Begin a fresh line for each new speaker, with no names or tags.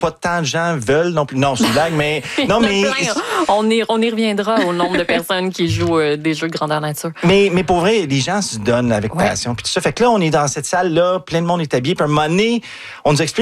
pas tant de gens veulent non plus. Non, c'est une blague, mais... Non, mais...
On y reviendra au nombre de personnes qui jouent des jeux de grandeur nature.
Mais pour vrai, les gens se donnent avec passion. Puis tout ça. Fait que là, on est dans cette salle-là, plein de monde est habillé. Puis à un moment donné, on nous explique